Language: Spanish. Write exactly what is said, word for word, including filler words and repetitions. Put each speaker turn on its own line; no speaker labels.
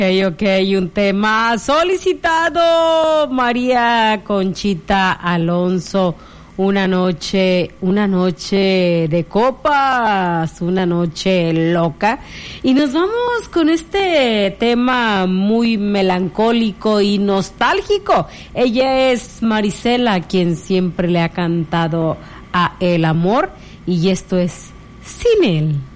Ok, un tema solicitado, María Conchita Alonso. Una noche, una noche de copas, una noche loca. Y nos vamos con este tema muy melancólico y nostálgico. Ella es Marisela, quien siempre le ha cantado a el amor, y esto es Sin él.